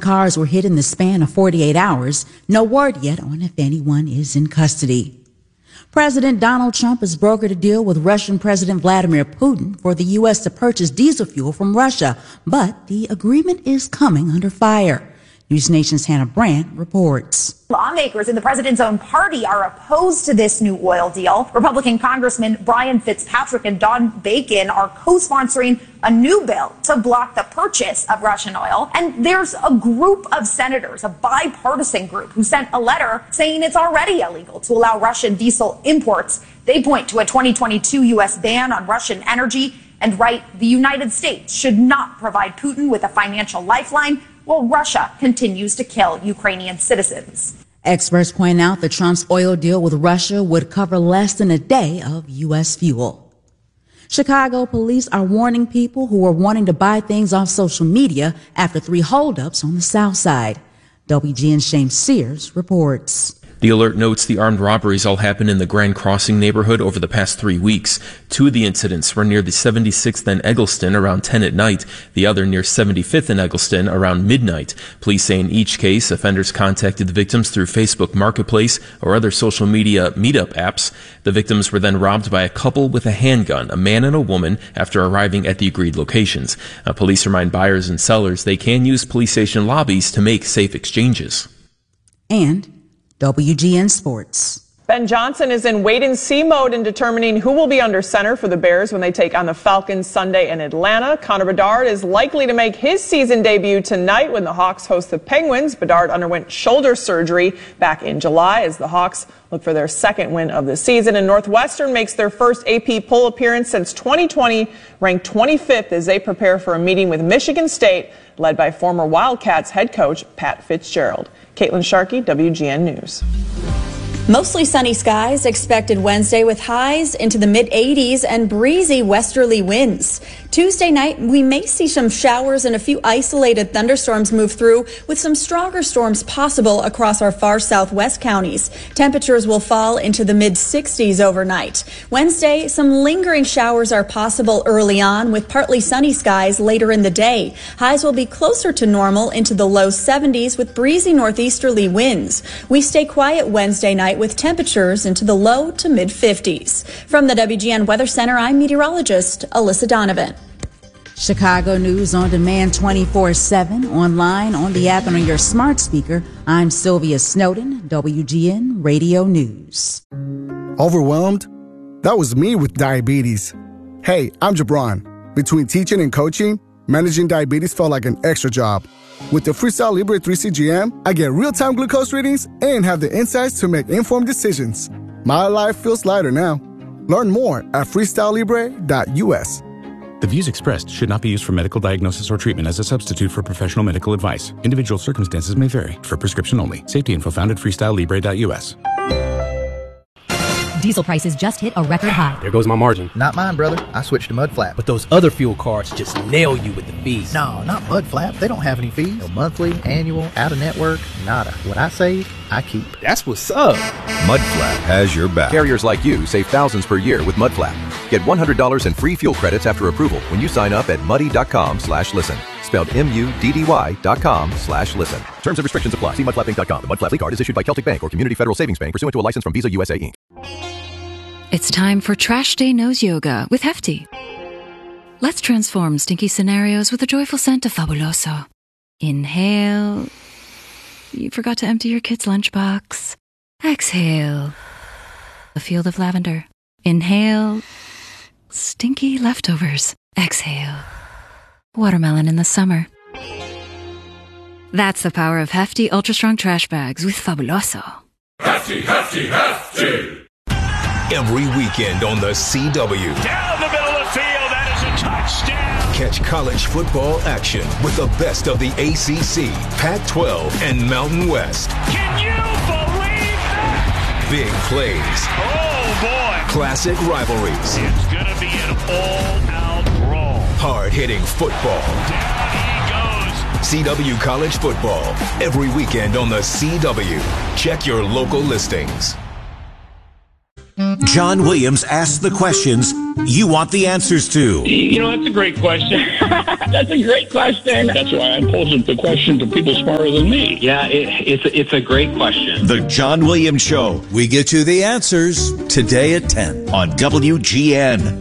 cars were hit in the span of 48 hours. No word yet on if anyone is in custody. President Donald Trump has brokered a deal with Russian President Vladimir Putin for the U.S. to purchase diesel fuel from Russia, but the agreement is coming under fire. News Nation's Hannah Brandt reports. Lawmakers in the president's own party are opposed to this new oil deal. Republican Congressman Brian Fitzpatrick and Don Bacon are co-sponsoring a new bill to block the purchase of Russian oil. And there's a group of senators, a bipartisan group, who sent a letter saying it's already illegal to allow Russian diesel imports. They point to a 2022 U.S. ban on Russian energy and write the United States should not provide Putin with a financial lifeline while Russia continues to kill Ukrainian citizens. Experts point out that Trump's oil deal with Russia would cover less than a day of U.S. fuel. Chicago police are warning people who are wanting to buy things off social media after 3 holdups on the South Side. WGN's Shane Sears reports. The alert notes the armed robberies all happened in the Grand Crossing neighborhood over the past 3 weeks. 2 of the incidents were near the 76th and Eggleston around 10 at night, the other near 75th and Eggleston around midnight. Police say in each case, offenders contacted the victims through Facebook Marketplace or other social media meetup apps. The victims were then robbed by a couple with a handgun, a man and a woman, after arriving at the agreed locations. Police remind buyers and sellers they can use police station lobbies to make safe exchanges. And WGN Sports. Ben Johnson is in wait-and-see mode in determining who will be under center for the Bears when they take on the Falcons Sunday in Atlanta. Connor Bedard is likely to make his season debut tonight when the Hawks host the Penguins. Bedard underwent shoulder surgery back in July as the Hawks look for their second win of the season. And Northwestern makes their first AP poll appearance since 2020, ranked 25th as they prepare for a meeting with Michigan State, led by former Wildcats head coach Pat Fitzgerald. Caitlin Sharkey, WGN News. Mostly sunny skies expected Wednesday with highs into the mid-80s and breezy westerly winds. Tuesday night, we may see some showers and a few isolated thunderstorms move through, with some stronger storms possible across our far southwest counties. Temperatures will fall into the mid-60s overnight. Wednesday, some lingering showers are possible early on, with partly sunny skies later in the day. Highs will be closer to normal into the low 70s with breezy northeasterly winds. We stay quiet Wednesday night with temperatures into the low to mid-50s. From the WGN Weather Center, I'm meteorologist Alyssa Donovan. Chicago News on demand 24/7, online, on the app, and on your smart speaker. I'm Sylvia Snowden, WGN Radio News. Overwhelmed? That was me with diabetes. Hey, I'm Jabron. Between teaching and coaching, managing diabetes felt like an extra job. With the Freestyle Libre 3 CGM, I get real-time glucose readings and have the insights to make informed decisions. My life feels lighter now. Learn more at freestylelibre.us. The views expressed should not be used for medical diagnosis or treatment as a substitute for professional medical advice. Individual circumstances may vary. For prescription only. Safety info found at freestylelibre.us. Diesel prices just hit a record high. There goes my margin. Not mine, brother. I switched to Mudflap. But those other fuel cards just nail you with the fees. No, not Mudflap. They don't have any fees. No monthly, annual, out-of-network, nada. What I save, I keep. That's what's up. Mudflap has your back. Carriers like you save thousands per year with Mudflap. Get $100 in free fuel credits after approval when you sign up at muddy.com/listen. Spelled MUDDY.com/listen. Terms and restrictions apply. See mudflappinc.com. The Mudflap card is issued by Celtic Bank or Community Federal Savings Bank pursuant to a license from Visa USA Inc. It's time for Trash Day Nose Yoga with Hefty. Let's transform stinky scenarios with a joyful scent of Fabuloso. Inhale. You forgot to empty your kid's lunchbox. Exhale. A field of lavender. Inhale. Stinky leftovers. Exhale. Watermelon in the summer. That's the power of Hefty Ultra Strong Trash Bags with Fabuloso. Hefty, Hefty, Hefty! Every weekend on the CW. Down the middle of the field, that is a touchdown! Catch college football action with the best of the ACC, Pac-12, and Mountain West. Can you believe that? Big plays. Oh, boy. Classic rivalries. It's going to be an all-out brawl. Hard-hitting football. Down he goes. CW College Football. Every weekend on the CW. Check your local listings. John Williams asks the questions you want the answers to. You know, that's a great question. That's a great question. That's why I pose the question to people smarter than me. Yeah, it's a great question. The John Williams Show. We get you the answers today at 10 on WGN.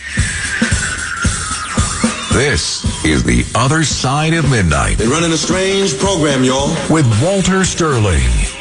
This is The Other Side of Midnight. They're running a strange program, y'all. With Walter Sterling.